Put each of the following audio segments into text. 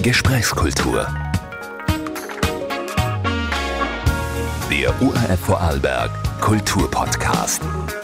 Gesprächskultur. Der ORF Vorarlberg Kulturpodcast.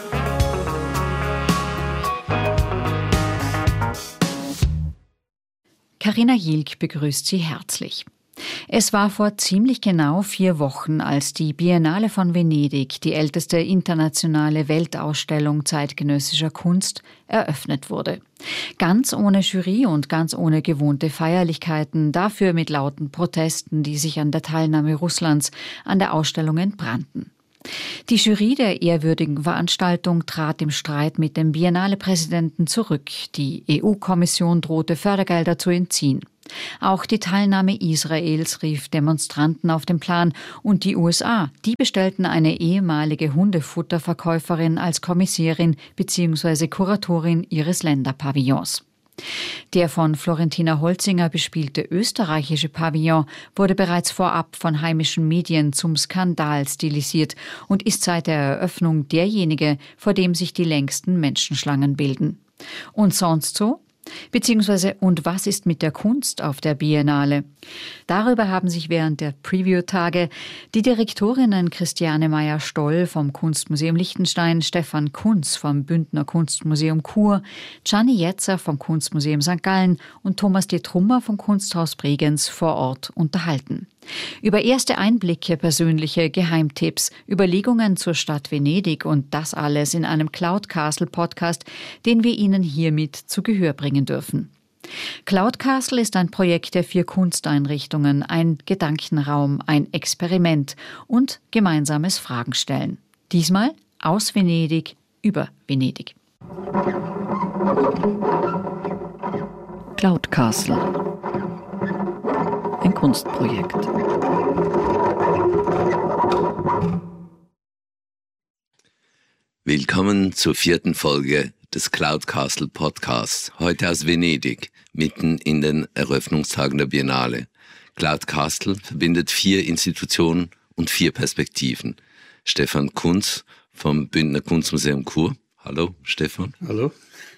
Carina Jilk begrüßt Sie herzlich. Es war vor ziemlich genau 4 Wochen, als die Biennale von Venedig, die älteste internationale Weltausstellung zeitgenössischer Kunst, eröffnet wurde. Ganz ohne Jury und ganz ohne gewohnte Feierlichkeiten, dafür mit lauten Protesten, die sich an der Teilnahme Russlands an der Ausstellung entbrannten. Die Jury der ehrwürdigen Veranstaltung trat im Streit mit dem Biennale-Präsidenten zurück. Die EU-Kommission drohte Fördergelder zu entziehen. Auch die Teilnahme Israels rief Demonstranten auf den Plan und die USA, die bestellten eine ehemalige Hundefutterverkäuferin als Kommissärin bzw. Kuratorin ihres Länderpavillons. Der von Florentina Holzinger bespielte österreichische Pavillon wurde bereits vorab von heimischen Medien zum Skandal stilisiert und ist seit der Eröffnung derjenige, vor dem sich die längsten Menschenschlangen bilden. Und sonst so? Beziehungsweise, und was ist mit der Kunst auf der Biennale? Darüber haben sich während der Preview-Tage die Direktorinnen Christiane Meyer-Stoll vom Kunstmuseum Liechtenstein, Stefan Kunz vom Bündner Kunstmuseum Chur, Gianni Jetzer vom Kunstmuseum St. Gallen und Thomas D. Trummer vom Kunsthaus Bregenz vor Ort unterhalten. Über erste Einblicke, persönliche Geheimtipps, Überlegungen zur Stadt Venedig und das alles in einem Cloud Castle Podcast, den wir Ihnen hiermit zu Gehör bringen dürfen. Cloud Castle ist ein Projekt der 4 Kunsteinrichtungen, ein Gedankenraum, ein Experiment und gemeinsames Fragenstellen. Diesmal aus Venedig über Venedig. Cloud Castle. Ein Kunstprojekt. Willkommen zur 4. Folge des Cloud Castle Podcasts. Heute aus Venedig, mitten in den Eröffnungstagen der Biennale. Cloud Castle verbindet 4 Institutionen und 4 Perspektiven. Stefan Kunz vom Bündner Kunstmuseum Chur. Hallo, Stefan. Hallo.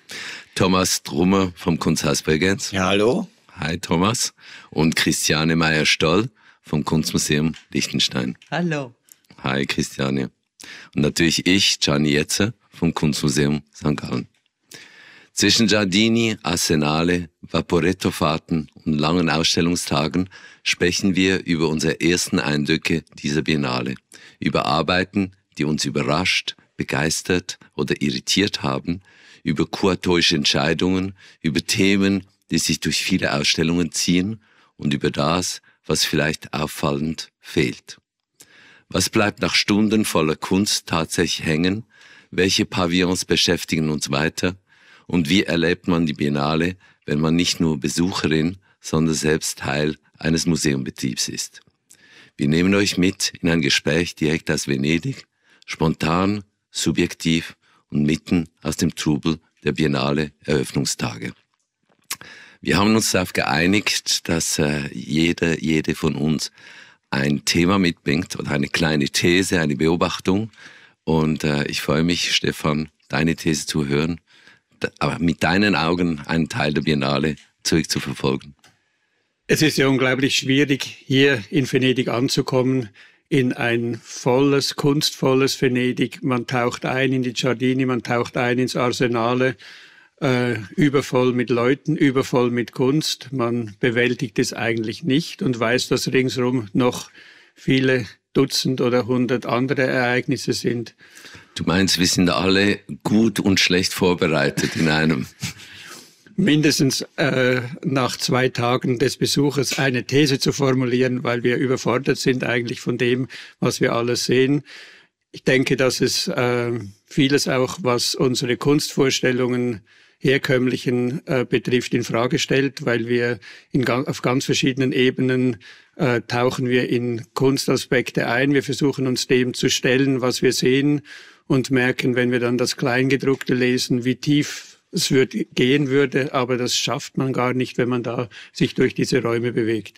Thomas Trummer vom Kunsthaus Bregenz. Ja, hallo. Hi, Thomas. Und Christiane Meyer-Stoll vom Kunstmuseum Liechtenstein. Hallo. Hi, Christiane. Und natürlich ich, Gianni Jetzer vom Kunstmuseum St. Gallen. Zwischen Giardini, Arsenale, Vaporetto-Fahrten und langen Ausstellungstagen sprechen wir über unsere ersten Eindrücke dieser Biennale, über Arbeiten, die uns überrascht, begeistert oder irritiert haben, über kuratorische Entscheidungen, über Themen, die sich durch viele Ausstellungen ziehen und über das, was vielleicht auffallend fehlt. Was bleibt nach Stunden voller Kunst tatsächlich hängen? Welche Pavillons beschäftigen uns weiter? Und wie erlebt man die Biennale, wenn man nicht nur Besucherin, sondern selbst Teil eines Museumbetriebs ist? Wir nehmen euch mit in ein Gespräch direkt aus Venedig, spontan, subjektiv und mitten aus dem Trubel der Biennale-Eröffnungstage. Wir haben uns darauf geeinigt, dass jede von uns ein Thema mitbringt oder eine kleine These, eine Beobachtung. Und ich freue mich, Stefan, deine These zu hören, aber mit deinen Augen einen Teil der Biennale zurückzuverfolgen. Es ist ja unglaublich schwierig, hier in Venedig anzukommen, in ein volles, kunstvolles Venedig. Man taucht ein in die Giardini, man taucht ein ins Arsenale, übervoll mit Leuten, übervoll mit Kunst. Man bewältigt es eigentlich nicht und weiß, dass ringsherum noch viele Dutzend oder 100 andere Ereignisse sind. Du meinst, wir sind alle gut und schlecht vorbereitet in einem? Mindestens nach 2 Tagen des Besuches eine These zu formulieren, weil wir überfordert sind eigentlich von dem, was wir alles sehen. Ich denke, dass es vieles auch, was unsere Kunstvorstellungen herkömmlichen betrifft, in Frage stellt, weil wir auf ganz verschiedenen Ebenen tauchen wir in Kunstaspekte ein. Wir versuchen uns dem zu stellen, was wir sehen und merken, wenn wir dann das Kleingedruckte lesen, wie tief es gehen würde, aber das schafft man gar nicht, wenn man da sich durch diese Räume bewegt.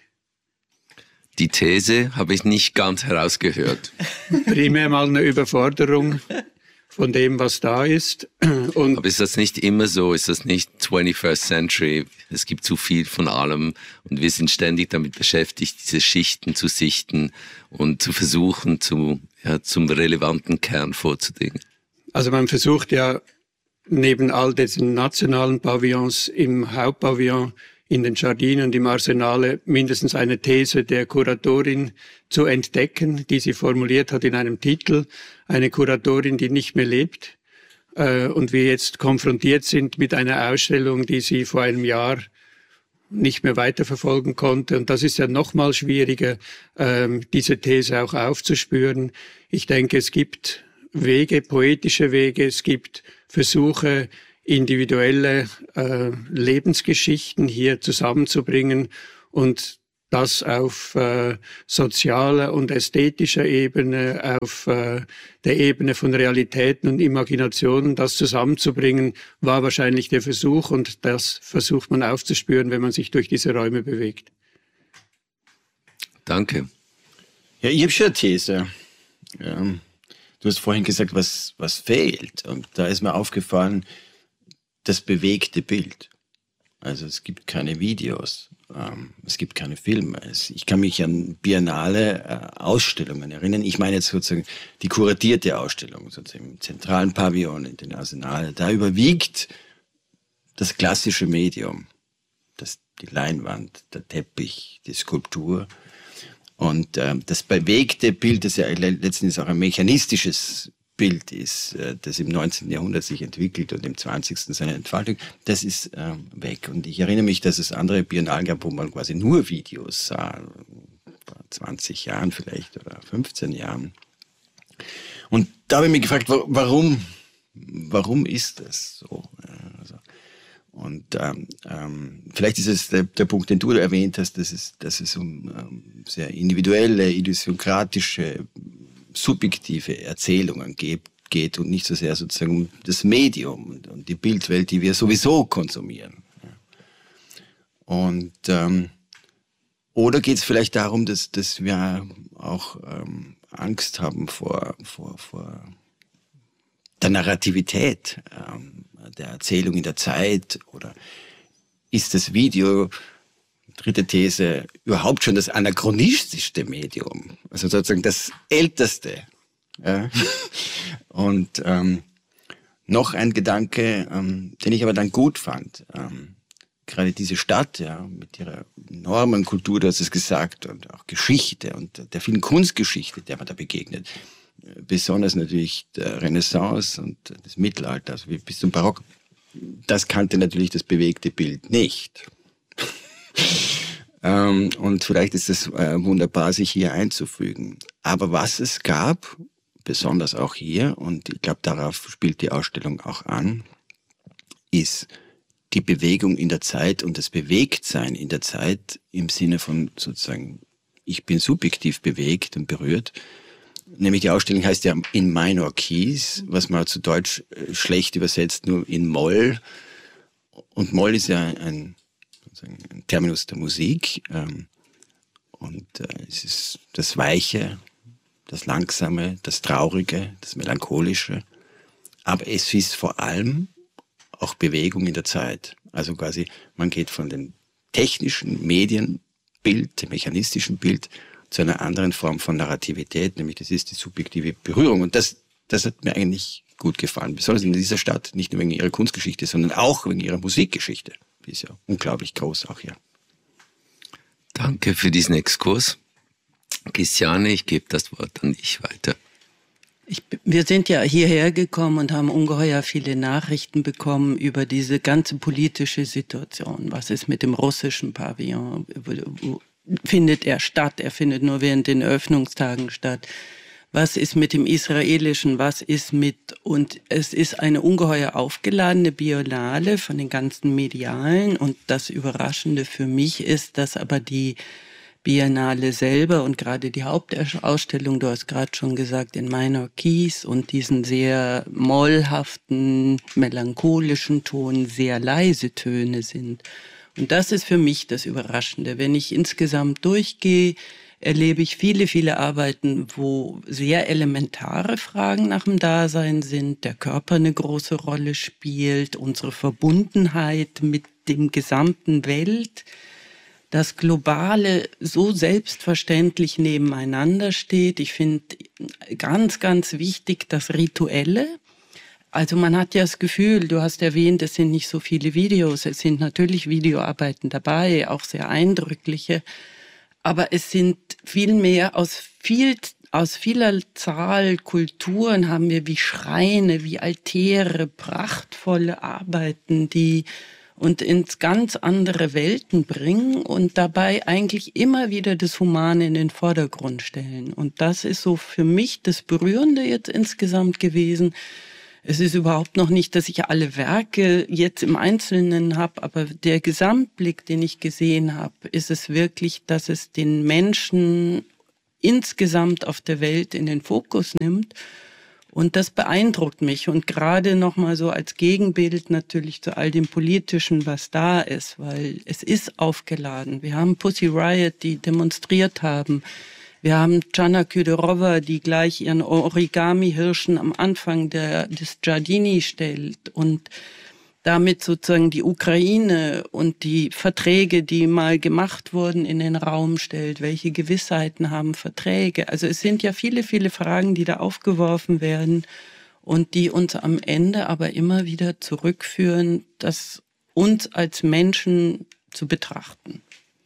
Die These habe ich nicht ganz herausgehört. Primär mal eine Überforderung von dem, was da ist. Und aber ist das nicht immer so? Ist das nicht 21st Century? Es gibt zu viel von allem und wir sind ständig damit beschäftigt, diese Schichten zu sichten und zu versuchen, zum relevanten Kern vorzudringen. Also man versucht ja neben all diesen nationalen Pavillons im Hauptpavillon, in den Giardini und im Arsenale mindestens eine These der Kuratorin zu entdecken, die sie formuliert hat in einem Titel. Eine Kuratorin, die nicht mehr lebt. Und wir jetzt konfrontiert sind mit einer Ausstellung, die sie vor einem Jahr nicht mehr weiterverfolgen konnte. Und das ist ja noch mal schwieriger, diese These auch aufzuspüren. Ich denke, es gibt Wege, poetische Wege, es gibt Versuche, individuelle Lebensgeschichten hier zusammenzubringen und das auf sozialer und ästhetischer Ebene, auf der Ebene von Realitäten und Imaginationen, das zusammenzubringen, war wahrscheinlich der Versuch und das versucht man aufzuspüren, wenn man sich durch diese Räume bewegt. Danke. Ja, ich habe schon eine These. Du hast vorhin gesagt, was fehlt. Und da ist mir aufgefallen, das bewegte Bild. Also es gibt keine Videos, es gibt keine Filme. Ich kann mich an biennale Ausstellungen erinnern. Ich meine jetzt sozusagen die kuratierte Ausstellung, sozusagen im zentralen Pavillon, in den Arsenale. Da überwiegt das klassische Medium, die Leinwand, der Teppich, die Skulptur. Und das bewegte Bild, das ja letztendlich auch ein mechanistisches Bild ist, das im 19. Jahrhundert sich entwickelt und im 20. seine Entfaltung, das ist weg. Und ich erinnere mich, dass es andere Biennalen gab, wo man quasi nur Videos sah, vor 20 Jahren vielleicht oder 15 Jahren. Und da habe ich mich gefragt, warum ist das so? Und vielleicht ist es der Punkt, den du erwähnt hast, dass es um sehr individuelle, idiosynkratische, subjektive Erzählungen geht und nicht so sehr sozusagen um das Medium und die Bildwelt, die wir sowieso konsumieren. Und oder geht es vielleicht darum, dass wir auch Angst haben vor der Narrativität der Erzählung in der Zeit, oder ist das Video, dritte These, überhaupt schon das anachronistischste Medium, also sozusagen das älteste. Ja? Und noch ein Gedanke, den ich aber dann gut fand, gerade diese Stadt, ja, mit ihrer enormen Kultur, du hast es gesagt, und auch Geschichte und der vielen Kunstgeschichte, der man da begegnet, besonders natürlich der Renaissance und des Mittelalters, wie bis zum Barock, das kannte natürlich das bewegte Bild nicht. Und vielleicht ist es wunderbar, sich hier einzufügen. Aber was es gab, besonders auch hier, und ich glaube, darauf spielt die Ausstellung auch an, ist die Bewegung in der Zeit und das Bewegtsein in der Zeit im Sinne von sozusagen, ich bin subjektiv bewegt und berührt. Nämlich die Ausstellung heißt ja in Minor Keys, was man zu Deutsch schlecht übersetzt, nur in Moll. Und Moll ist ja ein Terminus der Musik. Und es ist das Weiche, das Langsame, das Traurige, das Melancholische. Aber es ist vor allem auch Bewegung in der Zeit. Also quasi, man geht von dem technischen Medienbild, dem mechanistischen Bild, zu einer anderen Form von Narrativität, nämlich das ist die subjektive Berührung. Und das hat mir eigentlich gut gefallen, besonders in dieser Stadt, nicht nur wegen ihrer Kunstgeschichte, sondern auch wegen ihrer Musikgeschichte. Die ist ja unglaublich groß auch hier. Danke für diesen Exkurs. Christiane, ich gebe das Wort an dich weiter. Wir sind ja hierher gekommen und haben ungeheuer viele Nachrichten bekommen über diese ganze politische Situation. Was ist mit dem russischen Pavillon? Findet er statt? Er findet nur während den Eröffnungstagen statt. Was ist mit dem israelischen? Was ist mit? Und es ist eine ungeheuer aufgeladene Biennale von den ganzen Medialen. Und das Überraschende für mich ist, dass aber die Biennale selber und gerade die Hauptausstellung, du hast gerade schon gesagt, in Minor Keys und diesen sehr mollhaften, melancholischen Ton sehr leise Töne sind. Und das ist für mich das Überraschende. Wenn ich insgesamt durchgehe, erlebe ich viele, viele Arbeiten, wo sehr elementare Fragen nach dem Dasein sind, der Körper eine große Rolle spielt, unsere Verbundenheit mit dem gesamten Welt, das Globale so selbstverständlich nebeneinander steht. Ich finde ganz, ganz wichtig das Rituelle. Also man hat ja das Gefühl, du hast erwähnt, es sind nicht so viele Videos, es sind natürlich Videoarbeiten dabei, auch sehr eindrückliche, aber es sind viel mehr aus vieler Zahl Kulturen haben wir wie Schreine, wie Altäre, prachtvolle Arbeiten, die uns ins ganz andere Welten bringen und dabei eigentlich immer wieder das Humane in den Vordergrund stellen. Und das ist so für mich das Berührende jetzt insgesamt gewesen. Es ist überhaupt noch nicht, dass ich alle Werke jetzt im Einzelnen habe, aber der Gesamtblick, den ich gesehen habe, ist es wirklich, dass es den Menschen insgesamt auf der Welt in den Fokus nimmt. Und das beeindruckt mich. Und gerade nochmal so als Gegenbild natürlich zu all dem Politischen, was da ist, weil es ist aufgeladen. Wir haben Pussy Riot, die demonstriert haben. Wir haben Jana Kudorova, die gleich ihren Origami-Hirschen am Anfang des Giardini stellt und damit sozusagen die Ukraine und die Verträge, die mal gemacht wurden, in den Raum stellt. Welche Gewissheiten haben Verträge? Also es sind ja viele, viele Fragen, die da aufgeworfen werden und die uns am Ende aber immer wieder zurückführen, das uns als Menschen zu betrachten.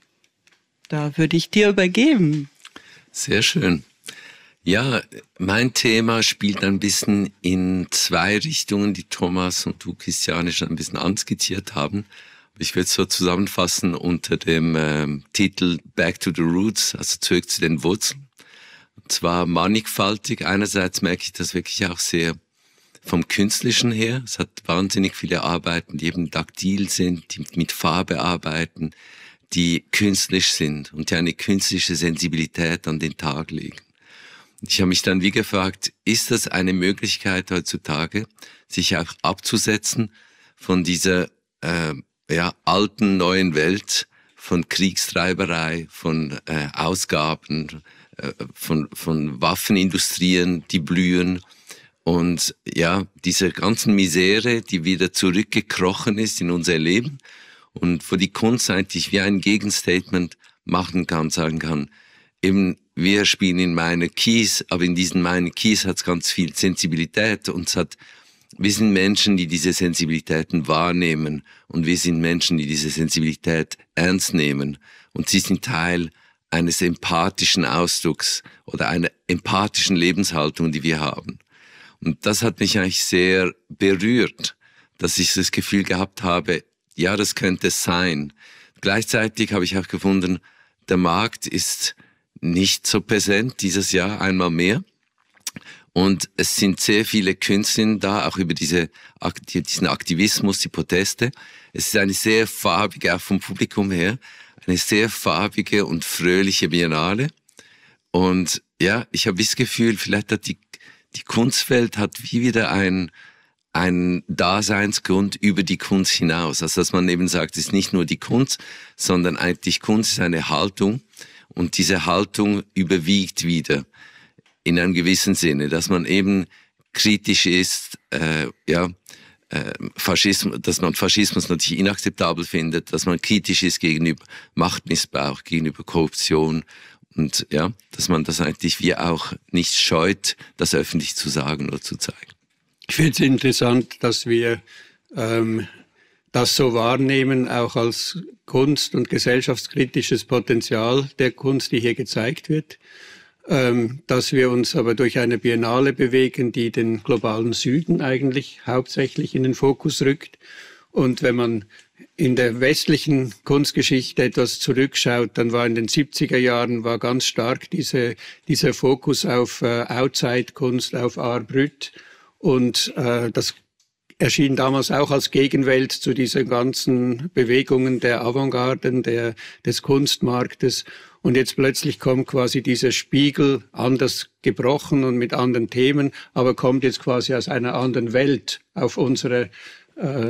Da würde ich dir übergeben. Sehr schön. Ja, mein Thema spielt ein bisschen in zwei Richtungen, die Thomas und du, Christiane, schon ein bisschen anskizziert haben. Ich würde es so zusammenfassen unter dem Titel Back to the Roots, also zurück zu den Wurzeln. Und zwar mannigfaltig. Einerseits merke ich das wirklich auch sehr vom Künstlerischen her. Es hat wahnsinnig viele Arbeiten, die eben taktil sind, die mit Farbe arbeiten, die künstlerisch sind und die eine künstlerische Sensibilität an den Tag legen. Ich habe mich dann wie gefragt, ist das eine Möglichkeit heutzutage, sich auch abzusetzen von dieser alten neuen Welt, von Kriegstreiberei, von Ausgaben, von Waffenindustrien, die blühen und ja, dieser ganzen Misere, die wieder zurückgekrochen ist in unser Leben und wo die Kunst eigentlich wie ein Gegenstatement machen kann, sagen kann, eben wir spielen in Minor Keys, aber in diesen Minor Keys hat es ganz viel Sensibilität und wir sind Menschen, die diese Sensibilitäten wahrnehmen und wir sind Menschen, die diese Sensibilität ernst nehmen und sie sind Teil eines empathischen Ausdrucks oder einer empathischen Lebenshaltung, die wir haben. Und das hat mich eigentlich sehr berührt, dass ich das Gefühl gehabt habe, ja, das könnte es sein. Gleichzeitig habe ich auch gefunden, der Markt ist nicht so präsent dieses Jahr einmal mehr. Und es sind sehr viele Künstlerinnen da, auch über diesen Aktivismus, die Proteste. Es ist eine sehr farbige, auch vom Publikum her, eine sehr farbige und fröhliche Biennale. Und ja, ich habe das Gefühl, vielleicht hat die Kunstwelt hat wie wieder einen Daseinsgrund über die Kunst hinaus. Also dass man eben sagt, es ist nicht nur die Kunst, sondern eigentlich Kunst ist eine Haltung. Und diese Haltung überwiegt wieder in einem gewissen Sinne, dass man eben kritisch ist, Faschismus, dass man Faschismus natürlich inakzeptabel findet, dass man kritisch ist gegenüber Machtmissbrauch, gegenüber Korruption und ja, dass man das eigentlich wie auch nicht scheut, das öffentlich zu sagen oder zu zeigen. Ich finde es interessant, dass wir das so wahrnehmen, auch als kunst- und gesellschaftskritisches Potenzial der Kunst, die hier gezeigt wird, dass wir uns aber durch eine Biennale bewegen, die den globalen Süden eigentlich hauptsächlich in den Fokus rückt. Und wenn man in der westlichen Kunstgeschichte etwas zurückschaut, dann war in den 70er Jahren war ganz stark dieser Fokus auf Outside-Kunst, auf Art Brut. Und das erschien damals auch als Gegenwelt zu diesen ganzen Bewegungen der Avantgarden, des Kunstmarktes. Und jetzt plötzlich kommt quasi dieser Spiegel anders gebrochen und mit anderen Themen, aber kommt jetzt quasi aus einer anderen Welt auf unsere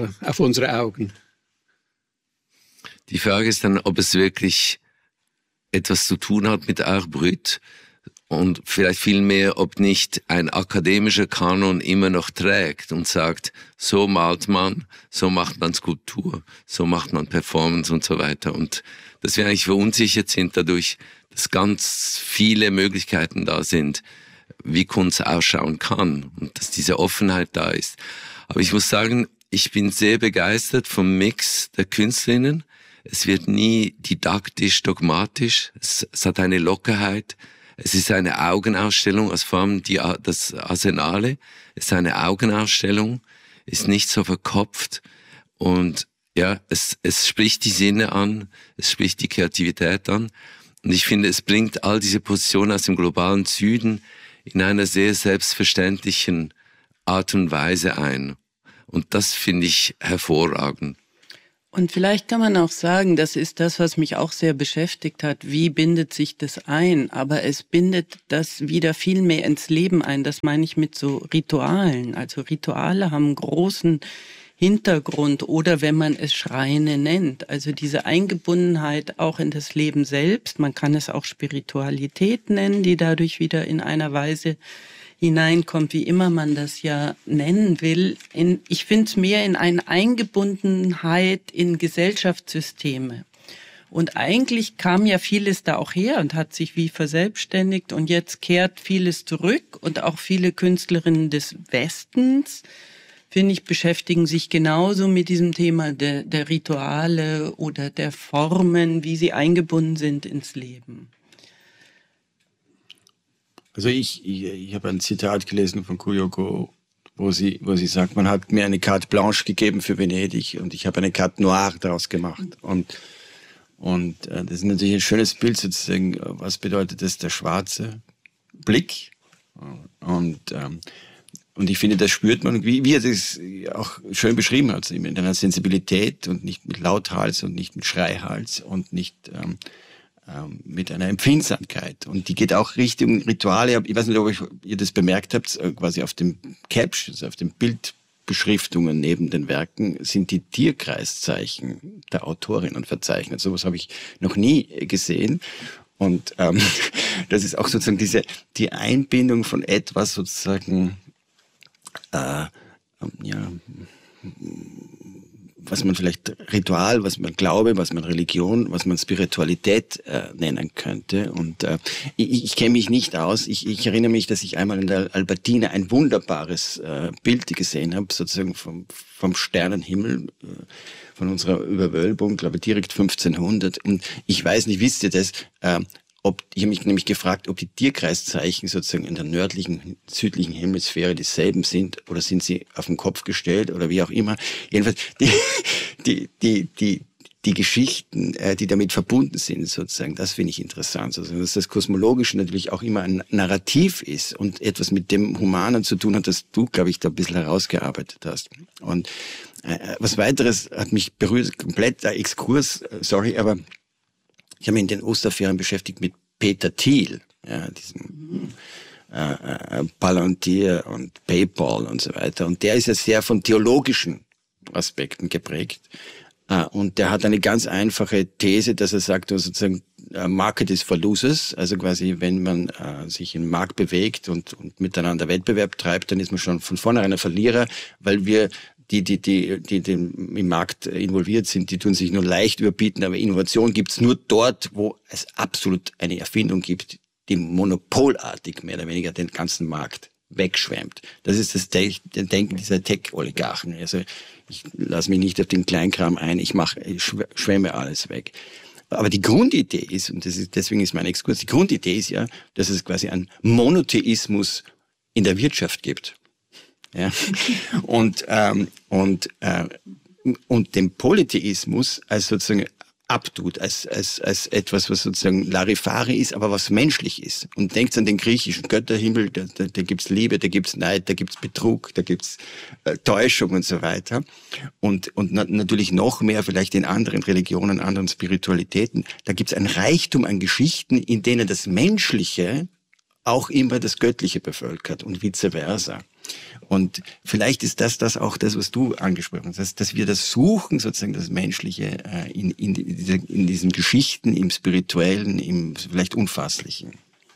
Augen. Die Frage ist dann, ob es wirklich etwas zu tun hat mit Art Brut und vielleicht vielmehr, ob nicht ein akademischer Kanon immer noch trägt und sagt, so malt man, so macht man Skulptur, so macht man Performance und so weiter. Und dass wir eigentlich verunsichert sind dadurch, dass ganz viele Möglichkeiten da sind, wie Kunst ausschauen kann und dass diese Offenheit da ist. Aber ich muss sagen, ich bin sehr begeistert vom Mix der Künstlerinnen. Es wird nie didaktisch, dogmatisch. Es hat eine Lockerheit. Es ist eine Augenausstellung als Form, das Arsenale. Es ist eine Augenausstellung, ist nicht so verkopft. Und ja, es spricht die Sinne an, es spricht die Kreativität an. Und ich finde, es bringt all diese Positionen aus dem globalen Süden in einer sehr selbstverständlichen Art und Weise ein. Und das finde ich hervorragend. Und vielleicht kann man auch sagen, das ist das, was mich auch sehr beschäftigt hat. Wie bindet sich das ein? Aber es bindet das wieder viel mehr ins Leben ein. Das meine ich mit so Ritualen. Also Rituale haben einen großen Hintergrund oder wenn man es Schreine nennt. Also diese Eingebundenheit auch in das Leben selbst. Man kann es auch Spiritualität nennen, die dadurch wieder in einer Weise hineinkommt, wie immer man das ja nennen will. Ich finde es mehr in eine Eingebundenheit in Gesellschaftssysteme. Und eigentlich kam ja vieles da auch her und hat sich wie verselbstständigt und jetzt kehrt vieles zurück und auch viele Künstlerinnen des Westens, finde ich, beschäftigen sich genauso mit diesem Thema der Rituale oder der Formen, wie sie eingebunden sind ins Leben. Also ich habe ein Zitat gelesen von Kuyoko, wo sie sagt, man hat mir eine Carte Blanche gegeben für Venedig und ich habe eine Carte Noire daraus gemacht. Und das ist natürlich ein schönes Bild sozusagen, was bedeutet das, der schwarze Blick. Und ich finde, das spürt man, wie er das auch schön beschrieben hat, mit einer Sensibilität und nicht mit Lauthals und nicht mit Schreihals und nicht mit einer Empfindsamkeit. Und die geht auch Richtung Rituale. Ich weiß nicht, ob ihr das bemerkt habt, quasi auf dem Captions, auf den Bildbeschriftungen neben den Werken sind die Tierkreiszeichen der Autorinnen verzeichnet. Sowas habe ich noch nie gesehen. Und das ist auch sozusagen die Einbindung von etwas sozusagen, was man vielleicht Ritual, was man Glaube, was man Religion, was man Spiritualität nennen könnte. Und ich kenne mich nicht aus. Ich erinnere mich, dass ich einmal in der Albertina ein wunderbares Bild gesehen habe, sozusagen vom Sternenhimmel, von unserer Überwölbung, glaube ich, direkt 1500. Und ich weiß nicht, wisst ihr das? Ich habe mich nämlich gefragt, ob die Tierkreiszeichen sozusagen in der nördlichen, südlichen Hemisphäre dieselben sind oder sind sie auf den Kopf gestellt oder wie auch immer. Jedenfalls die Geschichten, die damit verbunden sind sozusagen, das finde ich interessant. Also, dass das Kosmologische natürlich auch immer ein Narrativ ist und etwas mit dem Humanen zu tun hat, das du, glaube ich, da ein bisschen herausgearbeitet hast. Und was weiteres hat mich berührt, kompletter Exkurs, sorry, aber ich habe mich in den Osterferien beschäftigt mit Peter Thiel, ja, diesem Palantir und PayPal und so weiter. Und der ist ja sehr von theologischen Aspekten geprägt. Und der hat eine ganz einfache These, dass er sagt, sozusagen, Market is for losers. Also quasi, wenn man sich im Markt bewegt und miteinander Wettbewerb treibt, dann ist man schon von vornherein ein Verlierer, weil wir die im Markt involviert sind, die tun sich nur leicht überbieten, aber Innovation gibt's nur dort, wo es absolut eine Erfindung gibt, die monopolartig mehr oder weniger den ganzen Markt wegschwemmt. Das ist das Denken dieser Tech-Oligarchen. Also ich lasse mich nicht auf den Kleinkram ein, ich schwemme alles weg. Aber die Grundidee ist, und deswegen ist mein Exkurs, die Grundidee ist ja, dass es quasi einen Monotheismus in der Wirtschaft gibt. Ja, und den Polytheismus als sozusagen abtut, als etwas, was sozusagen Larifari ist, aber was menschlich ist. Und denkt an den griechischen Götterhimmel, da gibt's Liebe, da gibt's Neid, da gibt's Betrug, da gibt's Täuschung und so weiter. Und natürlich noch mehr vielleicht in anderen Religionen, anderen Spiritualitäten. Da gibt's ein Reichtum an Geschichten, in denen das Menschliche auch immer das Göttliche bevölkert und vice versa. Und vielleicht ist das auch das, was du angesprochen hast, dass wir das suchen, sozusagen das Menschliche in diesen Geschichten, im Spirituellen, im vielleicht Unfasslichen.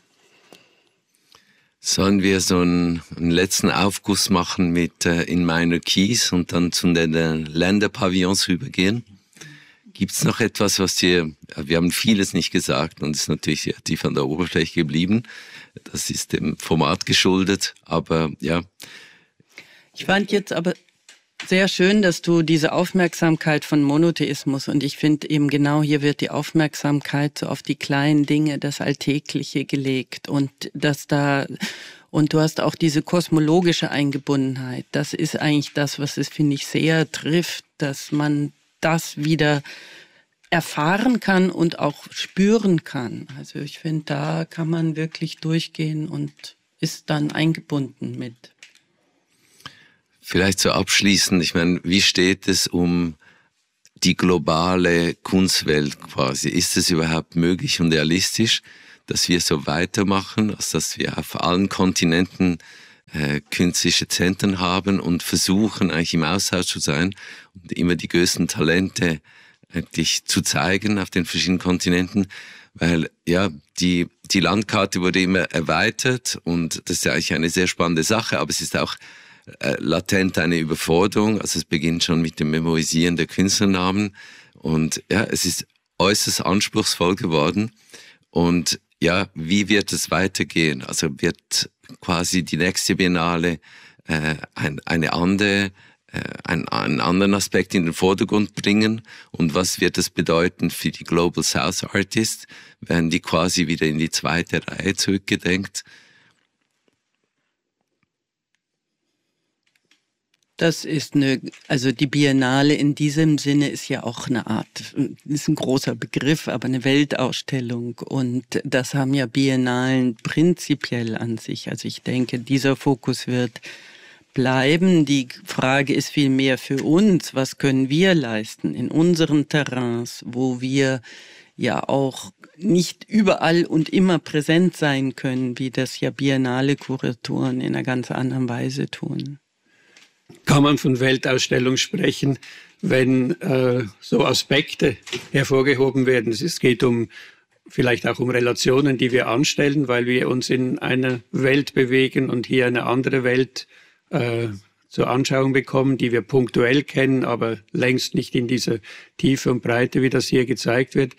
Sollen wir so einen letzten Aufguss machen mit In Minor Keys und dann zu den Länderpavillons rübergehen? Gibt's noch etwas, wir haben vieles nicht gesagt und ist natürlich sehr tief an der Oberfläche geblieben. Das ist dem Format geschuldet, aber ja. Ich fand jetzt aber sehr schön, dass du diese Aufmerksamkeit von Monotheismus, und ich finde eben genau hier wird die Aufmerksamkeit so auf die kleinen Dinge, das Alltägliche gelegt und und du hast auch diese kosmologische Eingebundenheit. Das ist eigentlich das, was es, finde ich, sehr trifft, dass man das wieder erfahren kann und auch spüren kann. Also ich finde, da kann man wirklich durchgehen und ist dann eingebunden mit. Vielleicht so abschließend, ich meine, wie steht es um die globale Kunstwelt quasi? Ist es überhaupt möglich und realistisch, dass wir so weitermachen, also dass wir auf allen Kontinenten künstlerische Zentren haben und versuchen eigentlich im Austausch zu sein und immer die größten Talente eigentlich zu zeigen auf den verschiedenen Kontinenten? Weil ja, die Landkarte wurde immer erweitert und das ist ja eigentlich eine sehr spannende Sache, aber es ist auch latent eine Überforderung. Also es beginnt schon mit dem Memorisieren der Künstlernamen und ja, es ist äußerst anspruchsvoll geworden. Und ja, wie wird es weitergehen? Also wird quasi die nächste Biennale einen anderen Aspekt in den Vordergrund bringen? Und was wird das bedeuten für die Global South Artists? Werden die quasi wieder in die zweite Reihe zurückgedrängt? Das ist also die Biennale in diesem Sinne ist ja auch eine Art, ist ein großer Begriff, aber eine Weltausstellung. Und das haben ja Biennalen prinzipiell an sich. Also ich denke, dieser Fokus wird bleiben. Die Frage ist vielmehr für uns, was können wir leisten in unseren Terrains, wo wir ja auch nicht überall und immer präsent sein können, wie das ja Biennale-Kuratoren in einer ganz anderen Weise tun. Kann man von Weltausstellung sprechen, wenn so Aspekte hervorgehoben werden? Es geht vielleicht auch um Relationen, die wir anstellen, weil wir uns in einer Welt bewegen und hier eine andere Welt zur Anschauung bekommen, die wir punktuell kennen, aber längst nicht in dieser Tiefe und Breite, wie das hier gezeigt wird.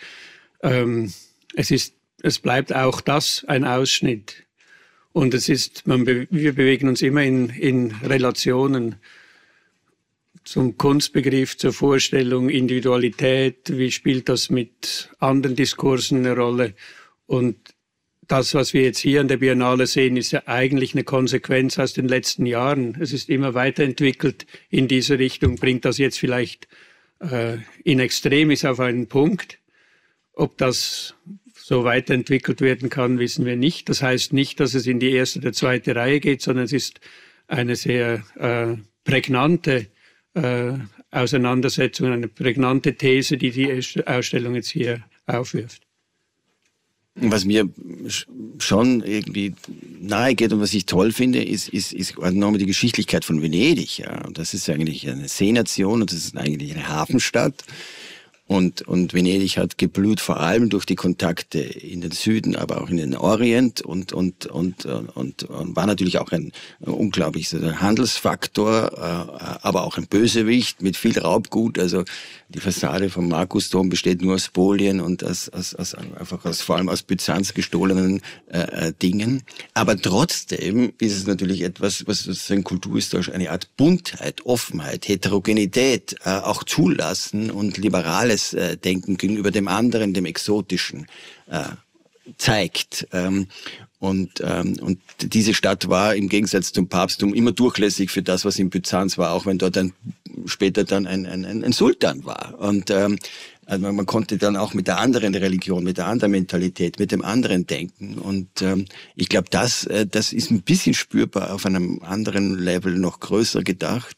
Es bleibt auch das ein Ausschnitt. Und wir bewegen uns immer in Relationen zum Kunstbegriff, zur Vorstellung, Individualität, wie spielt das mit anderen Diskursen eine Rolle. Und das, was wir jetzt hier an der Biennale sehen, ist ja eigentlich eine Konsequenz aus den letzten Jahren. Es ist immer weiterentwickelt in diese Richtung, bringt das jetzt vielleicht in Extremis auf einen Punkt. Ob das so weiterentwickelt werden kann, wissen wir nicht. Das heißt nicht, dass es in die erste oder zweite Reihe geht, sondern es ist eine sehr prägnante Auseinandersetzung, eine prägnante These, die Ausstellung jetzt hier aufwirft. Was mir schon irgendwie nahe geht und was ich toll finde, ist nochmal die Geschichtlichkeit von Venedig. Ja. Und das ist eigentlich eine Seenation und das ist eigentlich eine Hafenstadt. Und Venedig hat geblüht vor allem durch die Kontakte in den Süden, aber auch in den Orient und war natürlich auch ein unglaublicher Handelsfaktor, aber auch ein Bösewicht mit viel Raubgut. Also die Fassade vom Markusdom besteht nur aus Spolien und vor allem aus Byzanz gestohlenen Dingen. Aber trotzdem ist es natürlich etwas, was sozusagen kulturhistorisch eine Art Buntheit, Offenheit, Heterogenität auch zulassen und liberales Denken gegenüber dem anderen, dem Exotischen zeigt. Und diese Stadt war im Gegensatz zum Papsttum immer durchlässig für das, was in Byzanz war, auch wenn dort später dann ein Sultan war. Und also man konnte dann auch mit der anderen Religion, mit der anderen Mentalität, mit dem anderen denken. Und ich glaube, das ist ein bisschen spürbar auf einem anderen Level noch größer gedacht.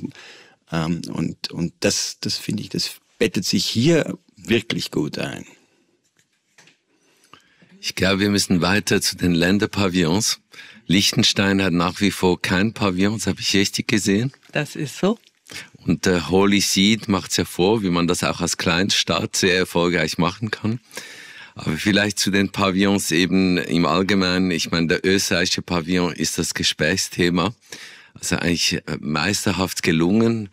Und das finde ich, das bettet sich hier wirklich gut ein. Ich glaube, wir müssen weiter zu den Länderpavillons. Liechtenstein hat nach wie vor kein Pavillon, das habe ich richtig gesehen. Das ist so. Und der Holy Seed macht es ja vor, wie man das auch als Kleinstaat sehr erfolgreich machen kann. Aber vielleicht zu den Pavillons eben im Allgemeinen. Ich meine, der österreichische Pavillon ist das Gesprächsthema. Also eigentlich meisterhaft gelungen,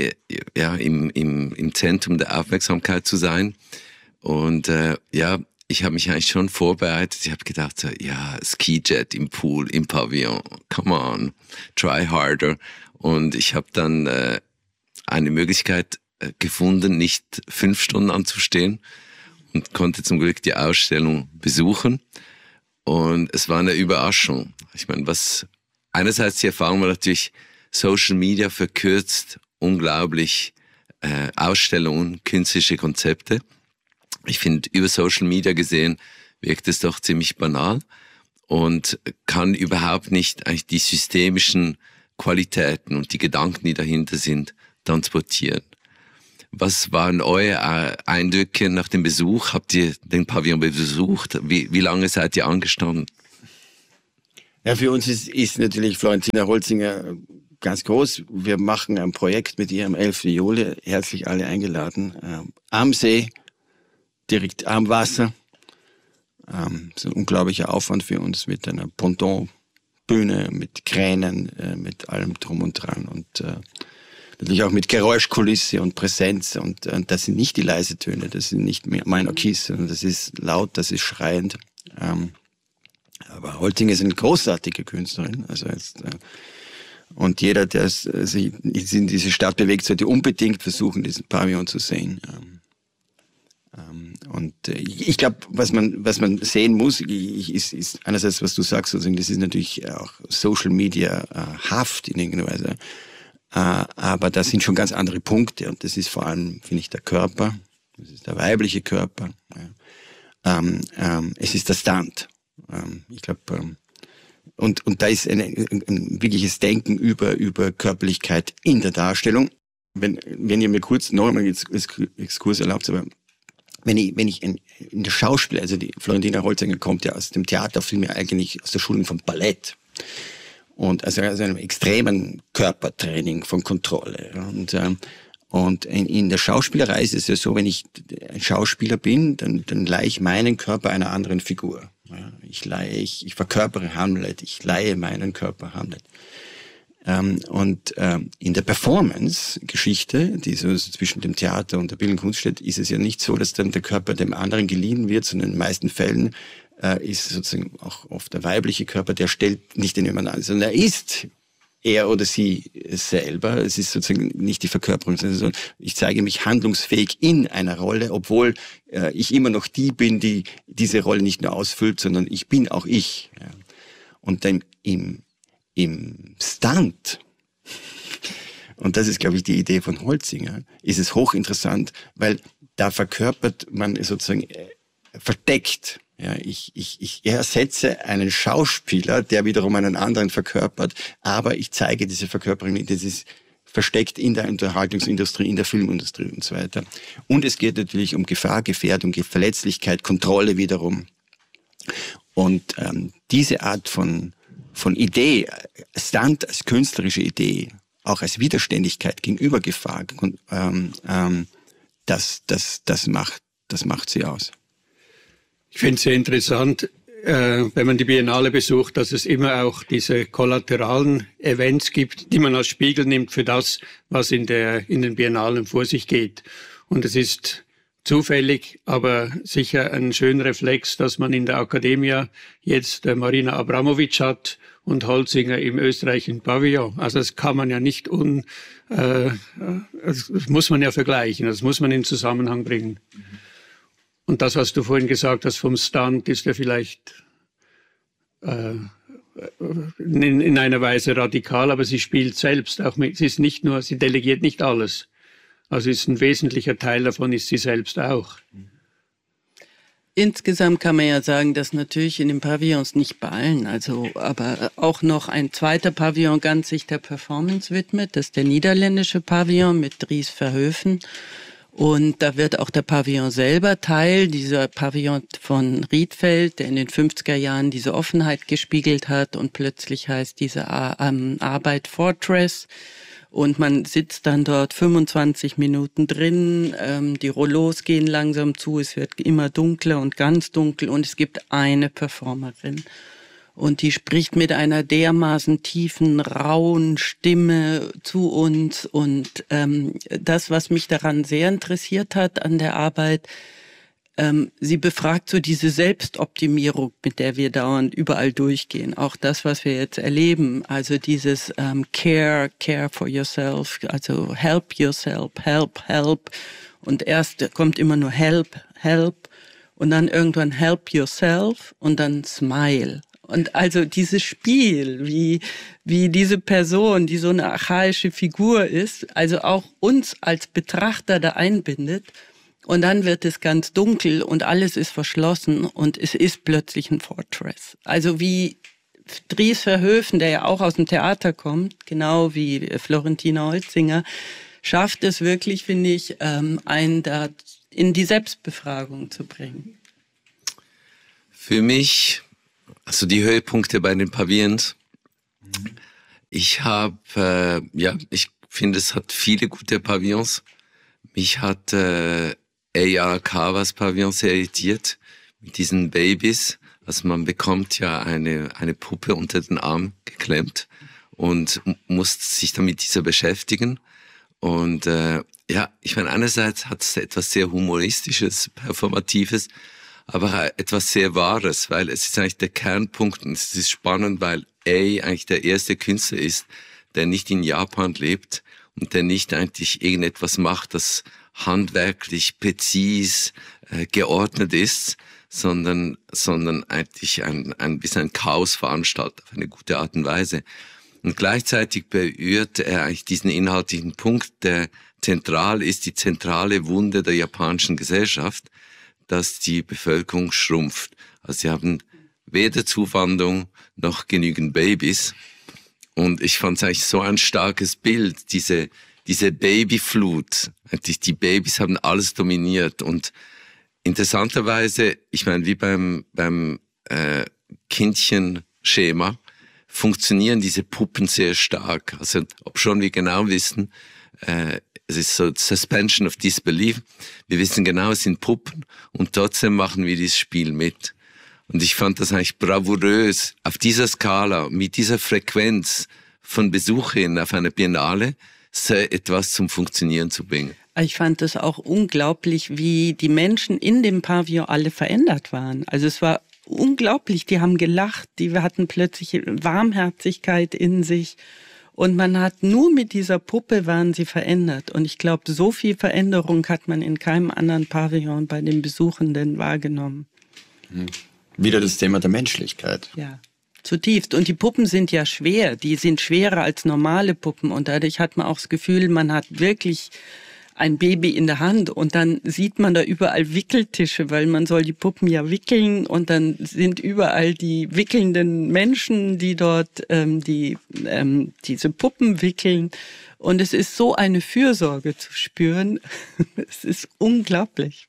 im Zentrum der Aufmerksamkeit zu sein. Und ich habe mich eigentlich schon vorbereitet. Ich habe gedacht, Skijet im Pool, im Pavillon, come on, try harder. Und ich habe dann eine Möglichkeit gefunden, nicht 5 Stunden anzustehen und konnte zum Glück die Ausstellung besuchen. Und es war eine Überraschung. Ich meine, einerseits die Erfahrung war natürlich, Social Media verkürzt unglaublich Ausstellungen, künstlerische Konzepte. Ich finde, über Social Media gesehen wirkt es doch ziemlich banal und kann überhaupt nicht eigentlich die systemischen Qualitäten und die Gedanken, die dahinter sind, transportieren. Was waren eure Eindrücke nach dem Besuch? Habt ihr den Pavillon besucht? Wie lange seid ihr angestanden? Ja, für uns ist natürlich Florentina Holzinger ganz groß. Wir machen ein Projekt mit ihr am 11. Juli. Herzlich alle eingeladen. Am See, direkt am Wasser. Das ist ein unglaublicher Aufwand für uns mit einer Pontonbühne, mit Kränen, mit allem drum und dran. Und natürlich auch mit Geräuschkulisse und Präsenz. Und das sind nicht die leise Töne, das sind nicht Minor Keys, sondern das ist laut, das ist schreiend. Aber Holzinger ist eine großartige Künstlerin. Und jeder, der sich in diese Stadt bewegt, sollte unbedingt versuchen, diesen Pavillon zu sehen. Und ich glaube, was man sehen muss, ist einerseits, was du sagst, das ist natürlich auch Social Media Haft in irgendeiner Weise. Aber das sind schon ganz andere Punkte. Und das ist vor allem, finde ich, der Körper. Das ist der weibliche Körper. Es ist der Stunt. Ich glaube, und da ist ein wirkliches Denken über Körperlichkeit in der Darstellung. Wenn ihr mir kurz noch einmal Exkurs erlaubt, aber wenn ich in der Schauspiel, also die Florentina Holzinger kommt ja aus dem Theaterfilm, ja eigentlich aus der Schulung von Ballett. Und also einem extremen Körpertraining von Kontrolle. Und in der Schauspielerei ist es ja so, wenn ich ein Schauspieler bin, dann leihe ich meinen Körper einer anderen Figur. Ich verkörpere Hamlet, ich leihe meinen Körper Hamlet. Und in der Performance-Geschichte, die so zwischen dem Theater und der Bildenden Kunst steht, ist es ja nicht so, dass dann der Körper dem anderen geliehen wird, sondern in den meisten Fällen ist sozusagen auch oft der weibliche Körper, der stellt nicht den jemand an, sondern er ist er oder sie selber. Es ist sozusagen nicht die Verkörperung, sondern ich zeige mich handlungsfähig in einer Rolle, obwohl ich immer noch die bin, die diese Rolle nicht nur ausfüllt, sondern ich bin auch ich. Ja. Und dann im Stunt, und das ist, glaube ich, die Idee von Holzinger, ist es hochinteressant, weil da verkörpert man sozusagen verdeckt. Ja, ich ersetze einen Schauspieler, der wiederum einen anderen verkörpert, aber ich zeige diese Verkörperung, das ist versteckt in der Unterhaltungsindustrie, in der Filmindustrie und so weiter. Und es geht natürlich um Gefahr, Gefährdung, Verletzlichkeit, Kontrolle wiederum. Und diese Art von Idee, Stunt als künstlerische Idee, auch als Widerständigkeit gegenüber Gefahr, das macht sie aus. Ich finde es sehr interessant, wenn man die Biennale besucht, dass es immer auch diese kollateralen Events gibt, die man als Spiegel nimmt für das, was in den Biennalen vor sich geht. Und es ist zufällig, aber sicher ein schöner Reflex, dass man in der Akademia jetzt Marina Abramovic hat und Holzinger im österreichischen Pavillon. Also das kann man ja nicht das muss man ja vergleichen, das muss man in Zusammenhang bringen. Und das, was du vorhin gesagt hast vom Stunt, ist ja vielleicht in einer Weise radikal, aber sie spielt selbst auch mit. Sie ist nicht nur, sie delegiert nicht alles. Also ist ein wesentlicher Teil davon ist sie selbst auch. Insgesamt kann man ja sagen, dass natürlich in den Pavillons nicht bei allen, aber auch noch ein zweiter Pavillon ganz sich der Performance widmet. Das ist der niederländische Pavillon mit Dries Verhoeven. Und da wird auch der Pavillon selber Teil, dieser Pavillon von Rietveld, der in den 50er Jahren diese Offenheit gespiegelt hat und plötzlich heißt diese Arbeit Fortress. Und man sitzt dann dort 25 Minuten drin, die Rollos gehen langsam zu, es wird immer dunkler und ganz dunkel und es gibt eine Performerin. Und die spricht mit einer dermaßen tiefen, rauen Stimme zu uns. Und das, was mich daran sehr interessiert hat an der Arbeit, sie befragt so diese Selbstoptimierung, mit der wir dauernd überall durchgehen. Auch das, was wir jetzt erleben, also dieses care for yourself, also help yourself, help. Und erst kommt immer nur help. Und dann irgendwann help yourself und dann smile. Und also dieses Spiel, wie diese Person, die so eine archaische Figur ist, also auch uns als Betrachter da einbindet. Und dann wird es ganz dunkel und alles ist verschlossen und es ist plötzlich ein Fortress. Also wie Dries Verhoeven, der ja auch aus dem Theater kommt, genau wie Florentina Holzinger, schafft es wirklich, finde ich, einen da in die Selbstbefragung zu bringen. Für mich, also die Höhepunkte bei den Pavillons, ich finde, es hat viele gute Pavillons. Mich hat A.R. Kawas Pavillon sehr irritiert, mit diesen Babys. Also man bekommt ja eine Puppe unter den Arm geklemmt und muss sich dann mit dieser beschäftigen. Und ich meine, einerseits hat es etwas sehr Humoristisches, Performatives, aber etwas sehr Wahres, weil es ist eigentlich der Kernpunkt und es ist spannend, weil eigentlich der erste Künstler ist, der nicht in Japan lebt und der nicht eigentlich irgendetwas macht, das handwerklich präzis geordnet ist, sondern eigentlich ein bisschen ein Chaos veranstaltet auf eine gute Art und Weise. Und gleichzeitig berührt er eigentlich diesen inhaltlichen Punkt, der zentral ist, die zentrale Wunde der japanischen Gesellschaft, dass die Bevölkerung schrumpft. Also sie haben weder Zuwanderung noch genügend Babys. Und ich fand es eigentlich so ein starkes Bild, diese Babyflut. Die Babys haben alles dominiert. Und interessanterweise, ich meine, wie beim Kindchenschema, funktionieren diese Puppen sehr stark. Also obschon wir genau wissen, es ist so Suspension of Disbelief. Wir wissen genau, es sind Puppen und trotzdem machen wir dieses Spiel mit. Und ich fand das eigentlich bravourös, auf dieser Skala, mit dieser Frequenz von Besucherinnen auf einer Biennale, so etwas zum Funktionieren zu bringen. Ich fand es auch unglaublich, wie die Menschen in dem Pavillon alle verändert waren. Also es war unglaublich, die haben gelacht, die hatten plötzlich Warmherzigkeit in sich. Und man hat nur mit dieser Puppe waren sie verändert. Und ich glaube, so viel Veränderung hat man in keinem anderen Pavillon bei den Besuchenden wahrgenommen. Wieder das Thema der Menschlichkeit. Ja, zutiefst. Und die Puppen sind ja schwer. Die sind schwerer als normale Puppen. Und dadurch hat man auch das Gefühl, man hat wirklich ein Baby in der Hand. Und dann sieht man da überall Wickeltische, weil man soll die Puppen ja wickeln. Und dann sind überall die wickelnden Menschen, die dort diese Puppen wickeln. Und es ist so eine Fürsorge zu spüren. Es ist unglaublich.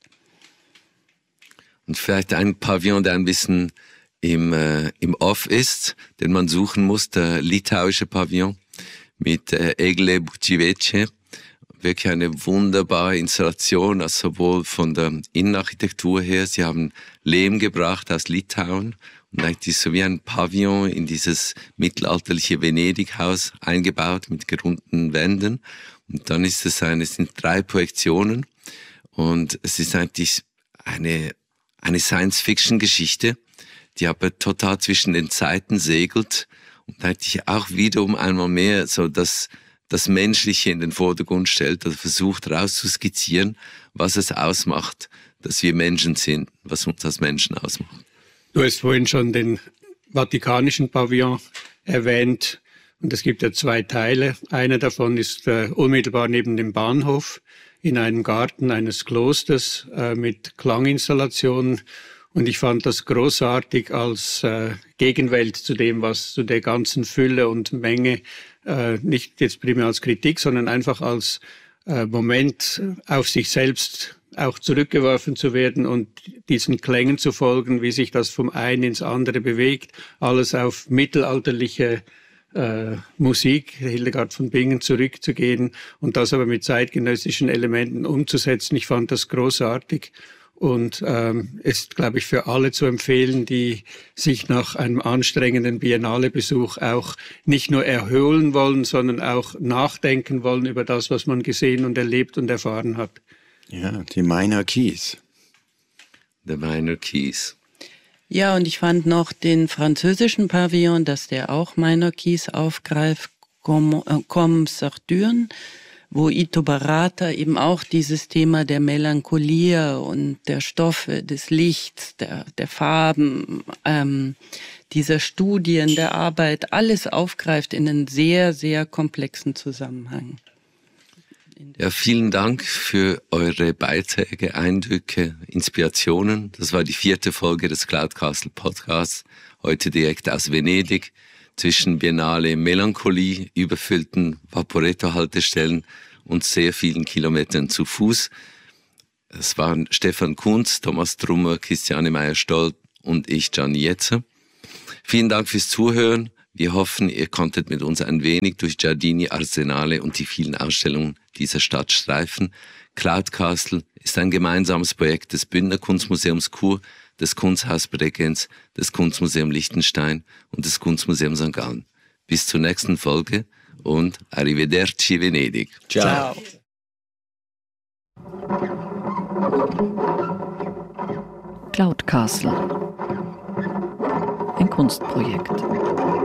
Und vielleicht ein Pavillon, der ein bisschen im Off ist, den man suchen muss, der litauische Pavillon mit Egle Bucivece. Wirklich eine wunderbare Installation, also sowohl von der Innenarchitektur her. Sie haben Lehm gebracht aus Litauen und eigentlich so wie ein Pavillon in dieses mittelalterliche Venedig-Haus eingebaut mit gerundeten Wänden. Und dann ist es sind 3 Projektionen und es ist eigentlich eine Science-Fiction-Geschichte, die aber total zwischen den Zeiten segelt und eigentlich auch wiederum einmal mehr so das Menschliche in den Vordergrund stellt, also versucht rauszuskizzieren, was es ausmacht, dass wir Menschen sind, was uns als Menschen ausmacht. Du hast vorhin schon den Vatikanischen Pavillon erwähnt und es gibt ja 2 Teile. Einer davon ist unmittelbar neben dem Bahnhof in einem Garten eines Klosters mit Klanginstallationen. Und ich fand das großartig als Gegenwelt zu dem, was zu der ganzen Fülle und Menge, nicht jetzt primär als Kritik, sondern einfach als Moment auf sich selbst auch zurückgeworfen zu werden und diesen Klängen zu folgen, wie sich das vom einen ins andere bewegt, alles auf mittelalterliche Musik, Hildegard von Bingen, zurückzugehen und das aber mit zeitgenössischen Elementen umzusetzen. Ich fand das großartig und ist, glaube ich, für alle zu empfehlen, die sich nach einem anstrengenden Biennale-Besuch auch nicht nur erholen wollen, sondern auch nachdenken wollen über das, was man gesehen und erlebt und erfahren hat. Ja, die Minor Keys. The Minor Keys. Ja, und ich fand noch den französischen Pavillon, dass der auch Minor Keys aufgreift, Comme Saturne, wo Ito Barata eben auch dieses Thema der Melancholie und der Stoffe, des Lichts, der Farben, dieser Studien, der Arbeit, alles aufgreift in einen sehr, sehr komplexen Zusammenhang. Ja, vielen Dank für eure Beiträge, Eindrücke, Inspirationen. Das war die 4. Folge des Cloudcastle Podcasts. Heute direkt aus Venedig, zwischen Biennale Melancholie, überfüllten Vaporetto-Haltestellen und sehr vielen Kilometern zu Fuß. Es waren Stefan Kunz, Thomas Trummer, Christiane Meyer-Stoll und ich, Gianni Jetzer. Vielen Dank fürs Zuhören. Wir hoffen, ihr konntet mit uns ein wenig durch Giardini, Arsenale und die vielen Ausstellungen dieser Stadt streifen. Cloudcastle ist ein gemeinsames Projekt des Bündner Kunstmuseums Chur, des Kunsthaus Bregenz, des Kunstmuseum Liechtenstein und des Kunstmuseums St. Gallen. Bis zur nächsten Folge und Arrivederci Venedig. Ciao. Cloudcastle. Ein Kunstprojekt.